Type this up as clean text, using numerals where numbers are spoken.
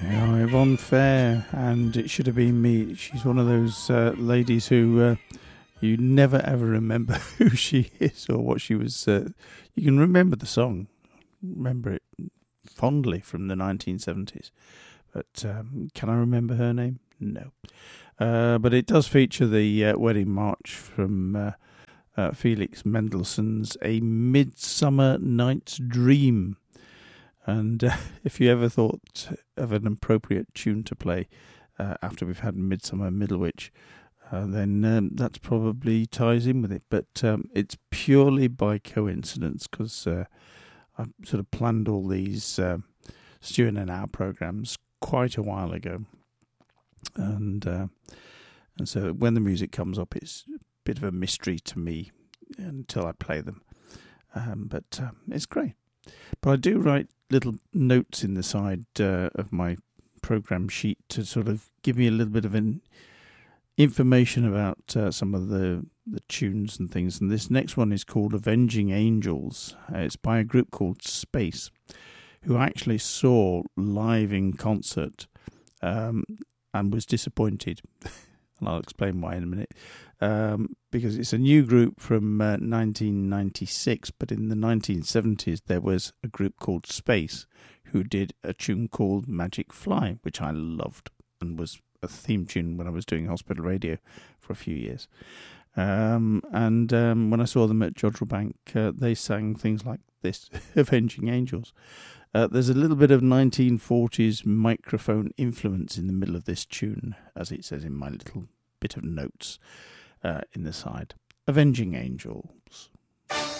Yeah, Yvonne Fair, and It Should Have Been Me. She's one of those ladies who you never ever remember who she is or what she was. You can remember the song, remember it fondly from the 1970s, but can I remember her name? No. But it does feature the wedding march from Felix Mendelssohn's A Midsummer Night's Dream. And if you ever thought of an appropriate tune to play after we've had Midsummer Middlewich, then that's probably ties in with it. But it's purely by coincidence, because I sort of planned all these Stu in an Hour programs quite a while ago. And so when the music comes up, it's a bit of a mystery to me until I play them. But it's great. But I do write little notes in the side of my program sheet to sort of give me a little bit of information about some of the tunes and things. And this next one is called Avenging Angels. It's by a group called Space, who I actually saw live in concert and was disappointed. And I'll explain why in a minute. Because it's a new group from 1996, but in the 1970s there was a group called Space who did a tune called Magic Fly, which I loved and was a theme tune when I was doing hospital radio for a few years. And when I saw them at Jodrell Bank, they sang things like this, Avenging Angels. There's a little bit of 1940s microphone influence in the middle of this tune, as it says in my little bit of notes in the side. Avenging Angels.